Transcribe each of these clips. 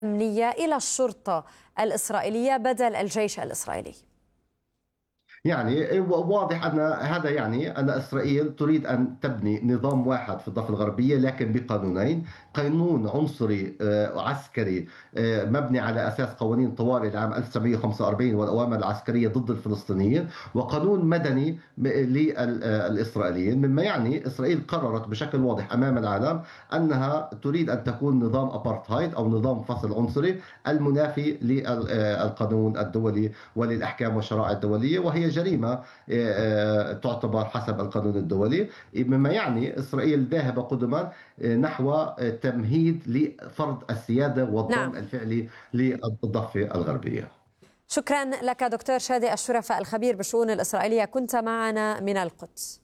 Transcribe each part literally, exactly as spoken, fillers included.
الأمنية إلى الشرطة الإسرائيلية بدل الجيش الإسرائيلي؟ يعني واضح أن هذا يعني أن إسرائيل تريد أن تبني نظام واحد في الضفة الغربية لكن بقانونين. قانون عنصري آه، عسكري آه، مبني على أساس قوانين طوارئ العام ألف وتسعمئة وخمسة وأربعين والأوامر العسكرية ضد الفلسطينيين، وقانون مدني للإسرائيليين، مما يعني إسرائيل قررت بشكل واضح أمام العالم أنها تريد أن تكون نظام أبارتهايد أو نظام فصل عنصري المنافي للقانون الدولي وللأحكام والشرائع الدولية، وهي جريمة آه، آه، تعتبر حسب القانون الدولي، مما يعني إسرائيل ذاهبة قدما آه، نحو آه، تمهيد لفرض السيادة والضم نعم، الفعلي للضفة الغربية. شكرا لك دكتور شادي الشرفة الخبير بالشؤون الإسرائيلية، كنت معنا من القدس.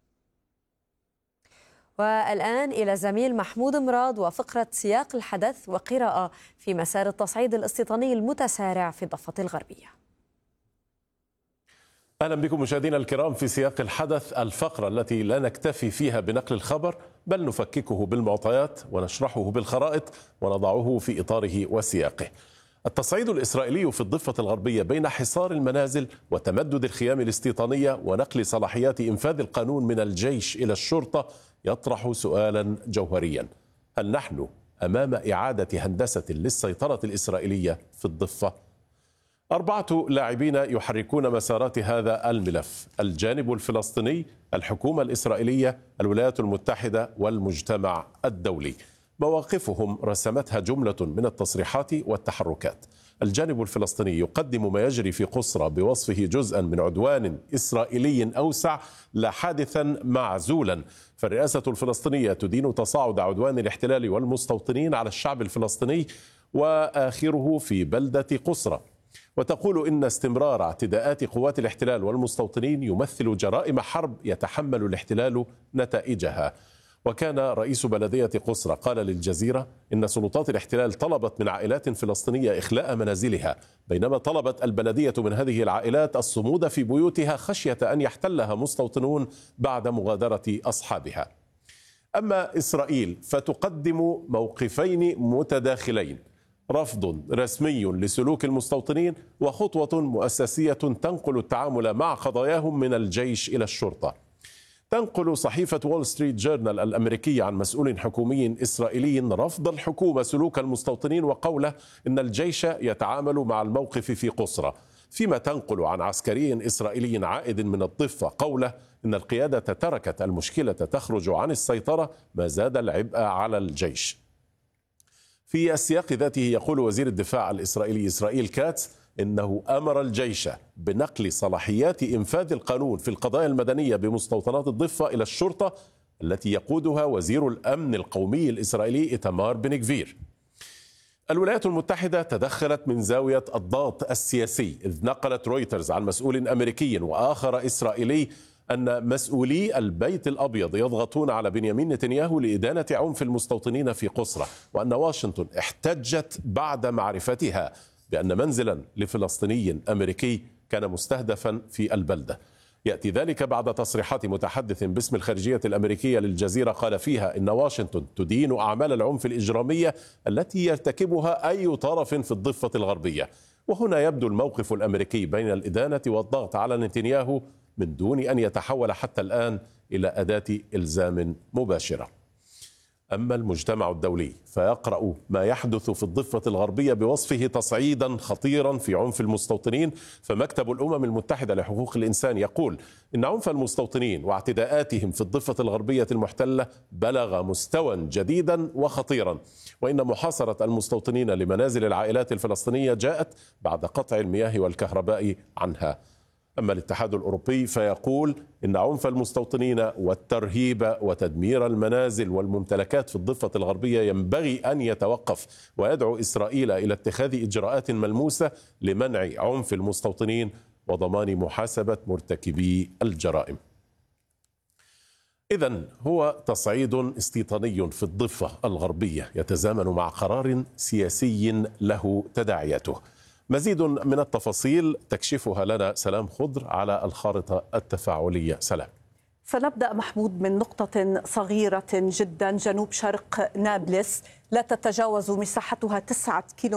والآن إلى زميل محمود مراد وفقرة سياق الحدث وقراءة في مسار التصعيد الاستيطاني المتسارع في الضفة الغربية. أهلا بكم مشاهدينا الكرام في سياق الحدث، الفقرة التي لا نكتفي فيها بنقل الخبر بل نفككه بالمعطيات ونشرحه بالخرائط ونضعه في إطاره وسياقه. التصعيد الإسرائيلي في الضفة الغربية بين حصار المنازل وتمدد الخيام الاستيطانية ونقل صلاحيات إنفاذ القانون من الجيش إلى الشرطة يطرح سؤالا جوهريا: هل نحن أمام إعادة هندسة للسيطرة الإسرائيلية في الضفة؟ أربعة لاعبين يحركون مسارات هذا الملف: الجانب الفلسطيني، الحكومة الإسرائيلية، الولايات المتحدة والمجتمع الدولي. مواقفهم رسمتها جملة من التصريحات والتحركات. الجانب الفلسطيني يقدم ما يجري في قصرى بوصفه جزءا من عدوان إسرائيلي أوسع لا حادثا معزولا، فالرئاسة الفلسطينية تدين تصاعد عدوان الاحتلال والمستوطنين على الشعب الفلسطيني وآخره في بلدة قصرى، وتقول إن استمرار اعتداءات قوات الاحتلال والمستوطنين يمثل جرائم حرب يتحمل الاحتلال نتائجها. وكان رئيس بلدية قصرى قال للجزيرة إن سلطات الاحتلال طلبت من عائلات فلسطينية إخلاء منازلها، بينما طلبت البلدية من هذه العائلات الصمود في بيوتها خشية أن يحتلها مستوطنون بعد مغادرة أصحابها. أما إسرائيل فتقدم موقفين متداخلين: رفض رسمي لسلوك المستوطنين، وخطوة مؤسسية تنقل التعامل مع قضاياهم من الجيش إلى الشرطة. تنقل صحيفة وول ستريت جورنال الأمريكية عن مسؤول حكومي إسرائيلي رفض الحكومة سلوك المستوطنين وقوله إن الجيش يتعامل مع الموقف في قصرى، فيما تنقل عن عسكري إسرائيلي عائد من الضفة قوله إن القيادة تركت المشكلة تخرج عن السيطرة، ما زاد العبء على الجيش. في السياق ذاته يقول وزير الدفاع الإسرائيلي إسرائيل كاتس إنه أمر الجيش بنقل صلاحيات إنفاذ القانون في القضايا المدنية بمستوطنات الضفة إلى الشرطة التي يقودها وزير الأمن القومي الإسرائيلي إيتمار بن غفير. الولايات المتحدة تدخلت من زاوية الضغط السياسي، إذ نقلت رويترز عن مسؤول أمريكي وآخر إسرائيلي أن مسؤولي البيت الأبيض يضغطون على بنيامين نتنياهو لإدانة عنف المستوطنين في قصرى، وأن واشنطن احتجت بعد معرفتها بأن منزلا لفلسطيني أمريكي كان مستهدفا في البلدة. يأتي ذلك بعد تصريحات متحدث باسم الخارجية الأمريكية للجزيرة قال فيها إن واشنطن تدين أعمال العنف الإجرامية التي يرتكبها أي طرف في الضفة الغربية. وهنا يبدو الموقف الأمريكي بين الإدانة والضغط على نتنياهو من دون أن يتحول حتى الآن إلى أداة إلزام مباشرة. أما المجتمع الدولي فيقرأ ما يحدث في الضفة الغربية بوصفه تصعيدا خطيرا في عنف المستوطنين، فمكتب الأمم المتحدة لحقوق الإنسان يقول إن عنف المستوطنين واعتداءاتهم في الضفة الغربية المحتلة بلغ مستوى جديدا وخطيرا، وإن محاصرة المستوطنين لمنازل العائلات الفلسطينية جاءت بعد قطع المياه والكهرباء عنها. أما الاتحاد الأوروبي فيقول إن عنف المستوطنين والترهيب وتدمير المنازل والممتلكات في الضفة الغربية ينبغي أن يتوقف، ويدعو إسرائيل إلى اتخاذ إجراءات ملموسة لمنع عنف المستوطنين وضمان محاسبة مرتكبي الجرائم. إذن هو تصعيد استيطاني في الضفة الغربية يتزامن مع قرار سياسي له تداعياته. مزيد من التفاصيل تكشفها لنا سلام خضر على الخارطة التفاعلية. سلام. سنبدأ محمود من نقطة صغيرة جدا جنوب شرق نابلس لا تتجاوز مساحتها تسعة كيلو